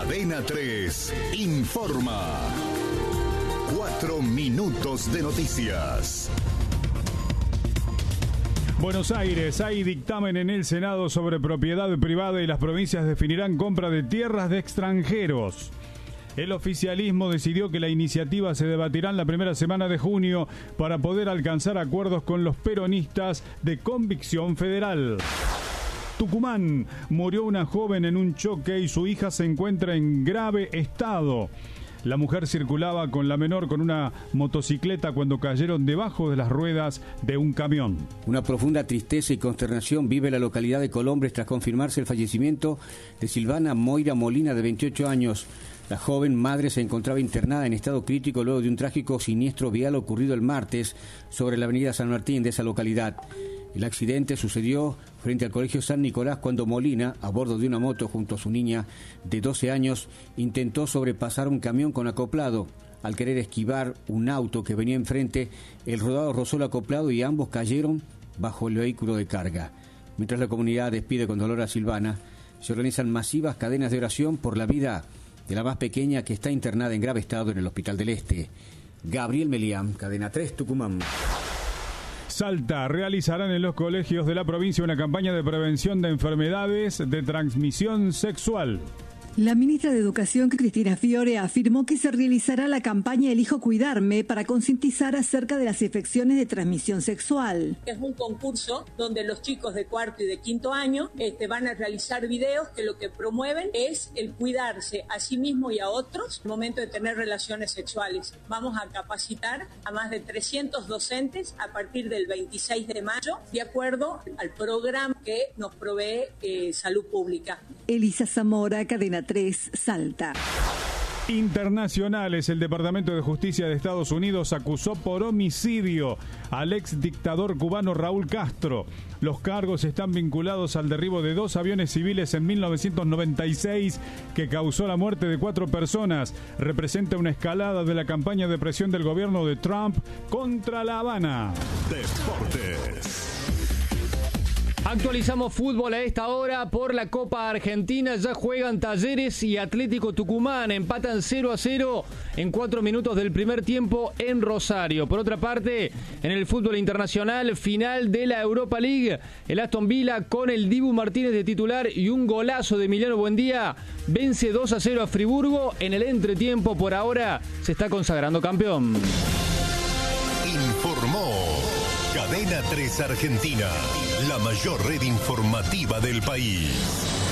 Cadena 3 informa. 4 minutos de noticias. Buenos Aires, hay dictamen en el Senado sobre propiedad privada y las provincias definirán compra de tierras de extranjeros. El oficialismo decidió que la iniciativa se debatirá en la primera semana de junio para poder alcanzar acuerdos con los peronistas de convicción federal. Tucumán, murió una joven en un choque y su hija se encuentra en grave estado. La mujer circulaba con la menor con una motocicleta cuando cayeron debajo de las ruedas de un camión. Una profunda tristeza y consternación vive la localidad de Colombres tras confirmarse el fallecimiento de Silvana Moira Molina, de 28 años. La joven madre se encontraba internada en estado crítico luego de un trágico siniestro vial ocurrido el martes sobre la avenida San Martín de esa localidad. El accidente sucedió frente al Colegio San Nicolás cuando Molina, a bordo de una moto junto a su niña de 12 años, intentó sobrepasar un camión con acoplado. Al querer esquivar un auto que venía enfrente, el rodado rozó el acoplado y ambos cayeron bajo el vehículo de carga. Mientras la comunidad despide con dolor a Silvana, se organizan masivas cadenas de oración por la vida de la más pequeña, que está internada en grave estado en el Hospital del Este. Gabriel Melián, Cadena 3, Tucumán. Salta, realizarán en los colegios de la provincia una campaña de prevención de enfermedades de transmisión sexual. La ministra de Educación, Cristina Fiore, afirmó que se realizará la campaña Elijo Cuidarme para concientizar acerca de las infecciones de transmisión sexual. Es un concurso donde los chicos de cuarto y de quinto año van a realizar videos que lo que promueven es el cuidarse a sí mismo y a otros al momento de tener relaciones sexuales. Vamos a capacitar a más de 300 docentes a partir del 26 de mayo, de acuerdo al programa que nos provee Salud Pública. Elisa Zamora, Cadena 3, Salta. Internacionales, el Departamento de Justicia de Estados Unidos acusó por homicidio al ex dictador cubano Raúl Castro. Los cargos están vinculados al derribo de 2 aviones civiles en 1996 que causó la muerte de 4 personas. Representa una escalada de la campaña de presión del gobierno de Trump contra La Habana. Deportes. Actualizamos fútbol a esta hora por la Copa Argentina. Ya juegan Talleres y Atlético Tucumán. Empatan 0-0 en 4 minutos del primer tiempo en Rosario. Por otra parte, en el fútbol internacional, final de la Europa League. El Aston Villa, con el Dibu Martínez de titular y un golazo de Emiliano Buendía, vence 2-0 a Friburgo. En el entretiempo, por ahora, se está consagrando campeón. Informó Cadena 3 Argentina, la mayor red informativa del país.